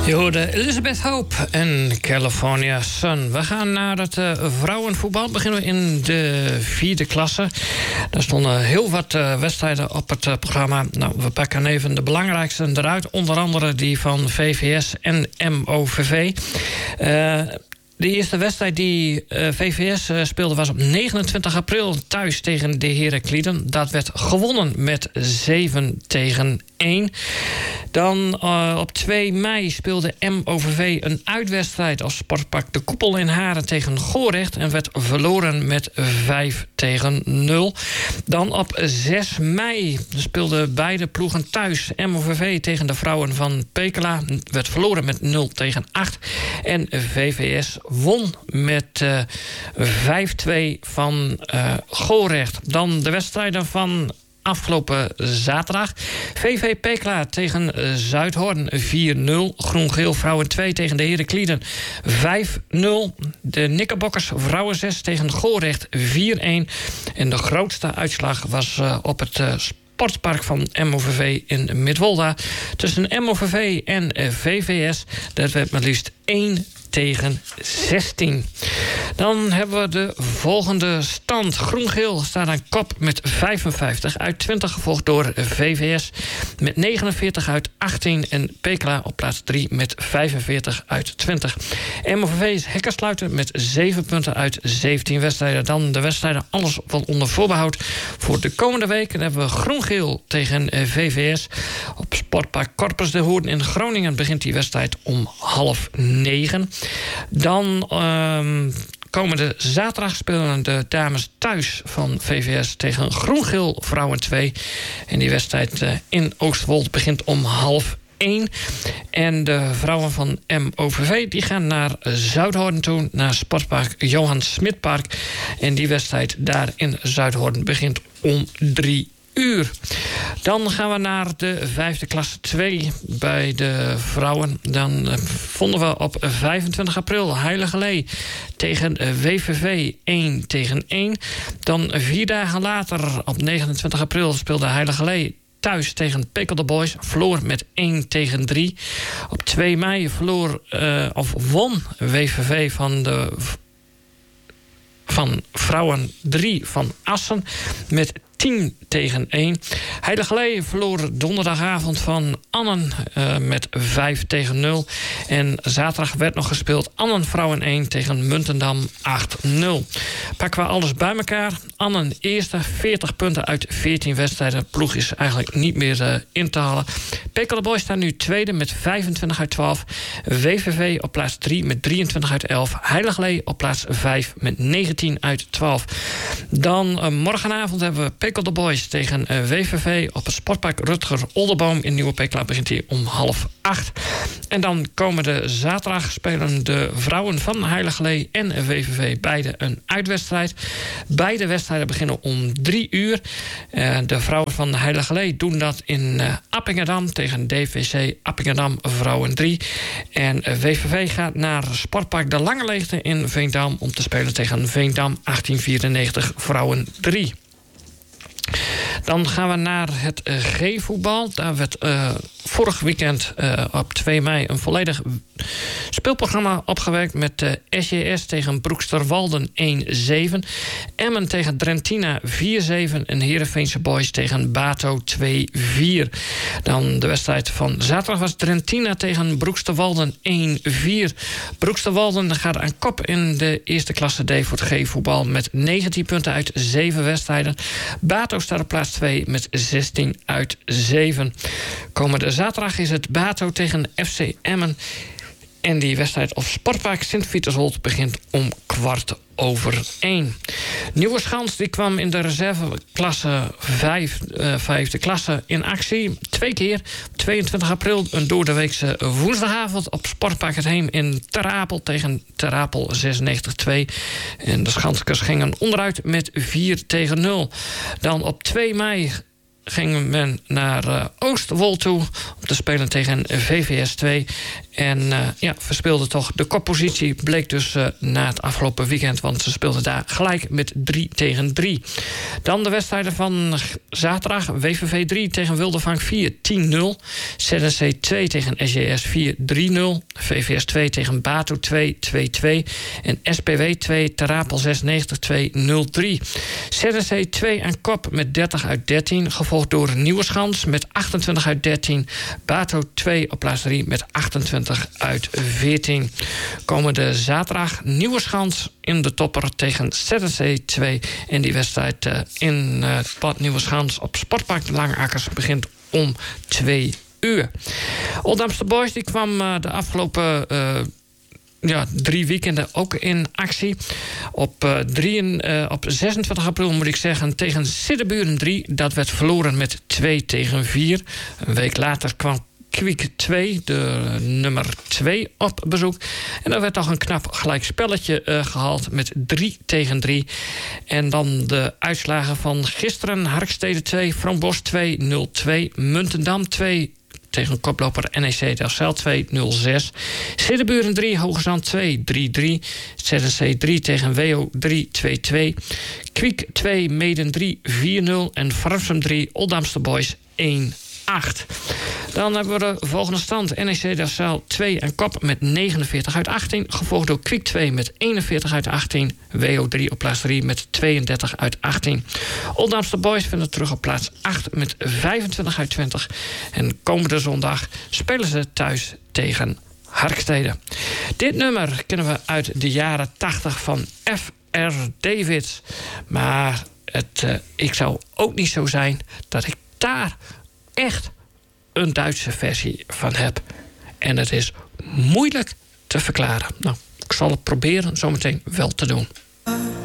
Je hoorde Elizabeth Hope en California Sun. We gaan naar het vrouwenvoetbal. Beginnen we in de 4e klasse. Daar stonden heel wat wedstrijden op het programma. Nou, we pakken even de belangrijkste eruit. Onder andere die van VVS en MOVV. De eerste wedstrijd die VVS speelde was op 29 april thuis tegen de Heracliden. Dat werd gewonnen met 7-1. Dan op 2 mei speelde MOVV een uitwedstrijd als sportpark De Koepel in Haren tegen Gorecht en werd verloren met 5-0. Dan op 6 mei speelden beide ploegen thuis. MOVV tegen de vrouwen van Pekela werd verloren met 0-8. En VVS won met 5-2 van Gorecht. Dan de wedstrijden van afgelopen zaterdag. VV Pekela tegen Zuidhorn 4-0. Groen-geel vrouwen 2 tegen de Heracliden 5-0. De Knickerbockers vrouwen 6 tegen Gorecht 4-1. En de grootste uitslag was op het sportpark van MOVV in Midwolda. Tussen MOVV en VVS. Dat werd maar liefst 1-16. Dan hebben we de volgende stand. Groen-geel staat aan kop met 55 uit 20, gevolgd door VVS met 49 uit 18 en Pekela op plaats 3 met 45 uit 20. MOVV is hekkersluiter met 7 punten uit 17 wedstrijden. Dan de wedstrijden alles van onder voorbehoud voor de komende week. Dan hebben we groen-geel tegen VVS. Op sportpark Corpus de Hoorn in Groningen begint die wedstrijd om 8:30. Dan komende zaterdag spelen de dames thuis van VVS tegen Groen-geel vrouwen 2. En die wedstrijd in Oostwold begint om 12:30. En de vrouwen van MOVV die gaan naar Zuidhorn toe, naar sportpark Johan Smitpark. En die wedstrijd daar in Zuidhorn begint om 3:00. Dan gaan we naar de 5e klasse 2 bij de vrouwen. Dan vonden we op 25 april Heilige Lee tegen WVV 1-1. Dan 4 dagen later, op 29 april, speelde Heilige Lee thuis tegen Pekel de Boys, verloor met 1-3. Op 2 mei won WVV van vrouwen 3 van Assen met 10-1. Heilige Lee verloor donderdagavond van Annen met 5-0. En zaterdag werd nog gespeeld Annen vrouwen 1 tegen Muntendam 8-0. Pakken we alles bij elkaar. Annen eerste, 40 punten uit 14 wedstrijden. Ploeg is eigenlijk niet meer in te halen. Pekel de Boys staan nu tweede met 25 uit 12. WVV op plaats 3 met 23 uit 11. Heilige Lee op plaats 5 met 19 uit 12. Dan morgenavond hebben we Pekel de Boys tegen WVV op het sportpark Rutger Olderboom in Nieuwe Pekela begint hier om 7:30. En dan komende zaterdag spelen de vrouwen van Heilige Lee en WVV beide een uitwedstrijd. Beide wedstrijden beginnen om 3:00. De vrouwen van Heilige Lee doen dat in Appingedam tegen DVC Appingedam vrouwen 3. En WVV gaat naar sportpark De Lange Leegte in Veendam om te spelen tegen Veendam 1894 vrouwen 3. Dan gaan we naar het G-voetbal. Daar werd vorig weekend op 2 mei een volledig speelprogramma opgewerkt met SJS tegen Broeksterwalden 1-7. Emmen tegen Drentina 4-7. En Heerenveense Boys tegen Bato 2-4. Dan de wedstrijd van zaterdag was Drentina tegen Broeksterwalden 1-4. Broeksterwalden gaat aan kop in de eerste klasse D voor het G-voetbal met 19 punten uit 7 wedstrijden. Bato staat op plaats 2 met 16 uit 7. Komende zaterdag is het Bato tegen FC Emmen. En die wedstrijd op sportpark Sint-Pieterswold begint om 1:15. Nieuweschans die kwam in de reserveklasse 5e klasse in actie. 2 keer. 22 april een doordeweekse woensdagavond op sportpark Het Heem in Ter Apel tegen Ter Apel 96-2. En de Schanskers gingen onderuit met 4-0. Dan op 2 mei ging men naar Oostwold toe om te spelen tegen VVS 2. En verspeelde toch de koppositie. Bleek dus na het afgelopen weekend, want ze speelden daar gelijk met 3-3. Dan de wedstrijden van zaterdag. WVV 3 tegen Wildervank 4, 10-0. ZSC 2 tegen SJS 4, 3-0. VVS 2 tegen Bato 2, 2-2. En SPW 2 Terapel 96, 2-0-3. ZSC 2 aan kop met 30 uit 13. Gevolgd door Nieuweschans met 28 uit 13. Bato 2 op plaats 3 met 28 uit 14. Komende zaterdag Nieuweschans in de topper tegen ZSC 2. En die wedstrijd in het Bad Nieuweschans op Sportpark de Langeakkers begint om 2 uur. Oldamster Boys die kwam de afgelopen 3 weekenden ook in actie. Op 26 april moet ik zeggen tegen Siddeburen 3. Dat werd verloren met 2-4. Een week later kwam Kwiek 2, de nummer 2, op bezoek. En daar werd toch een knap gelijk spelletje gehaald met 3-3. En dan de uitslagen van gisteren. Harkstede 2, Frambosch 2, 0-2. Muntendam 2 tegen koploper NEC Delfzijl 2-0-6. Siddeburen 3, Hoogezand 2, 3-3. ZSC 3 tegen WO 3, 2-2. Kwiek 2, Meeden 3, 4-0. En Farmsum 3, Oldamster Boys 1-8. Dan hebben we de volgende stand. NEC Delfzijl 2 aan kop met 49 uit 18. Gevolgd door Kwiek 2 met 41 uit 18. WO 3 op plaats 3 met 32 uit 18. Oldamster Boys vinden terug op plaats 8 met 25 uit 20. En komende zondag spelen ze thuis tegen Harkstede. Dit nummer kennen we uit de jaren 80 van F.R. Davids. Maar ik zou ook niet zo zijn dat ik daar echt een Duitse versie van heb. En het is moeilijk te verklaren. Nou, ik zal het proberen zometeen wel te doen.